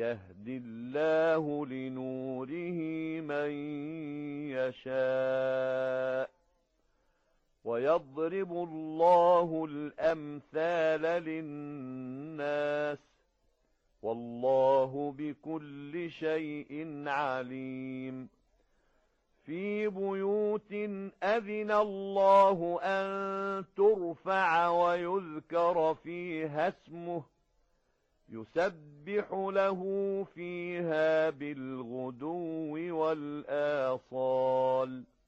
يهد الله لنوره من يشاء ويضرب الله الأمثال للناس والله بكل شيء عليم في بيوت أذن الله أن ترفع ويذكر فيها اسمه يسبح له فيها بالغدو والآصال